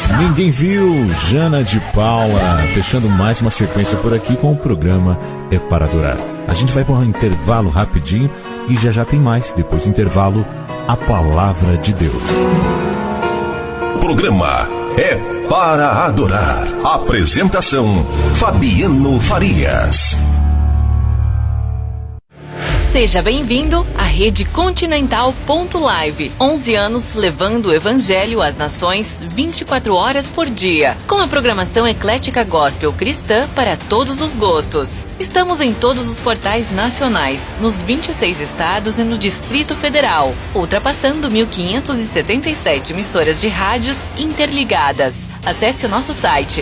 Ninguém viu, Jana de Paula, fechando mais uma sequência por aqui com o programa É Para Adorar. A gente vai para um intervalo rapidinho e já tem mais. Depois do intervalo, a Palavra de Deus. Programa É Para Adorar. Apresentação, Fabiano Farias. Seja bem-vindo à Rede Continental.live. 11 anos levando o Evangelho às nações 24 horas por dia. Com a programação eclética gospel cristã para todos os gostos. Estamos em todos os portais nacionais, nos 26 estados e no Distrito Federal, ultrapassando 1.577 emissoras de rádios interligadas. Acesse o nosso site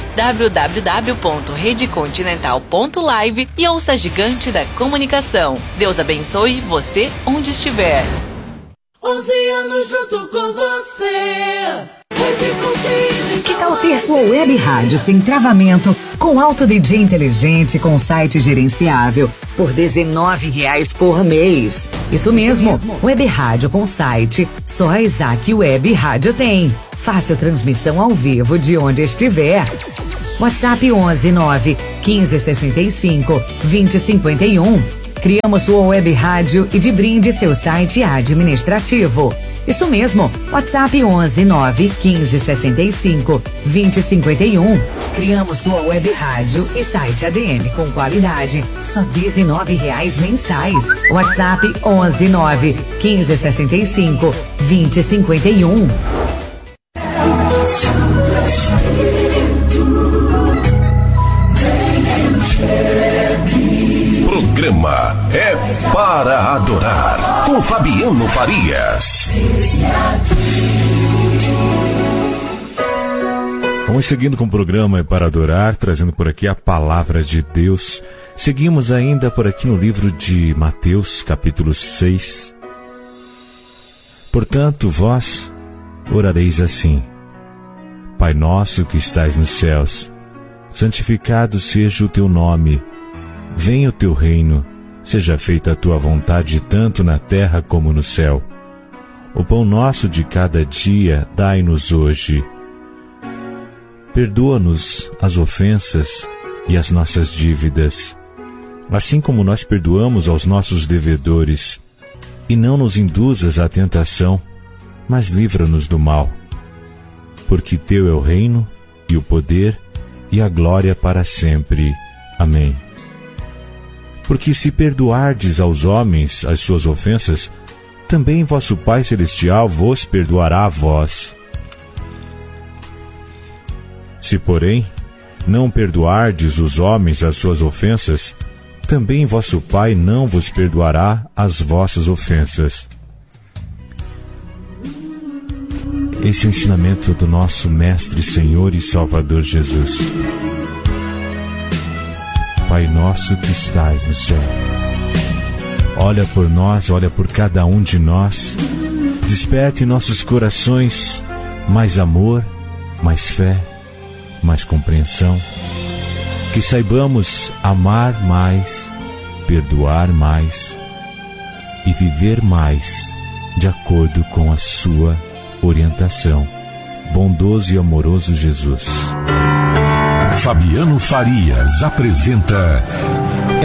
www.redecontinental.live e ouça a gigante da comunicação. Deus abençoe você onde estiver. 11 anos junto com você. Que tal ter sua web rádio sem travamento, com Auto DJ inteligente, com site gerenciável, por R$19 por mês? Isso mesmo, web rádio com site, só a Isaac Web Rádio tem. Fácil transmissão ao vivo de onde estiver. WhatsApp 11 9 15 65 20 51. Criamos sua web rádio e de brinde seu site administrativo. Isso mesmo, WhatsApp 11 9 15 65 20 51. Criamos sua web rádio e site ADM com qualidade, só R$19 mensais. WhatsApp 11 9 15 65 20 51. Programa É Para Adorar, com Fabiano Farias. Vamos seguindo com o programa É Para Adorar, trazendo por aqui a Palavra de Deus. Seguimos ainda por aqui no livro de Mateus, capítulo 6. Portanto, vós orareis assim: Pai nosso que estais nos céus, santificado seja o teu nome. Venha o teu reino, seja feita a tua vontade tanto na terra como no céu. O pão nosso de cada dia dai-nos hoje. Perdoa-nos as ofensas e as nossas dívidas, assim como nós perdoamos aos nossos devedores. E não nos induzas à tentação, mas livra-nos do mal. Porque teu é o reino, e o poder, e a glória para sempre. Amém. Porque se perdoardes aos homens as suas ofensas, também vosso Pai Celestial vos perdoará a vós. Se, porém, não perdoardes os homens as suas ofensas, também vosso Pai não vos perdoará as vossas ofensas. Esse é o ensinamento do nosso Mestre, Senhor e Salvador Jesus. Pai nosso que estais no céu, olha por nós, olha por cada um de nós. Desperte em nossos corações mais amor, mais fé, mais compreensão. Que saibamos amar mais, perdoar mais e viver mais de acordo com a sua orientação. Bondoso e amoroso Jesus. Fabiano Farias apresenta